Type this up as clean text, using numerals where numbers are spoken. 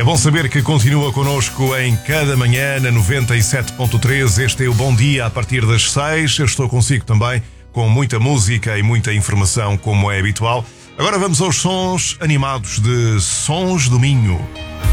bom saber que continua connosco em cada manhã na 97.3. Este é o Bom Dia a partir das 6. Eu estou consigo também com muita música e muita informação, como é habitual. Agora vamos aos sons animados de Sons do Minho.